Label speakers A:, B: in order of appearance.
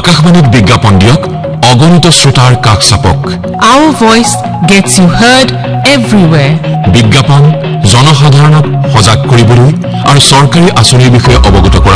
A: আকাশবাণীত বিজ্ঞাপন দিয়ক অগণিত শ্ৰোতাৰ কাষ চাপক
B: Our voice gets you heard everywhere.
A: বিজ্ঞাপন জনসাধাৰণক সজাগ কৰিবলৈ আৰু চৰকাৰী আঁচনিৰ বিষয়ে অৱগত কৰা